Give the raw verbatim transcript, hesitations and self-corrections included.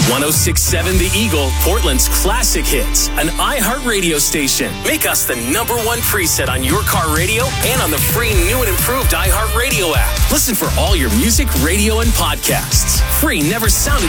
one oh six point seven The Eagle, Portland's classic hits, an iHeartRadio station. Make us the number one preset on your car radio and on the free new and improved iHeartRadio app. Listen for all your music, radio, and podcasts. Free never sounded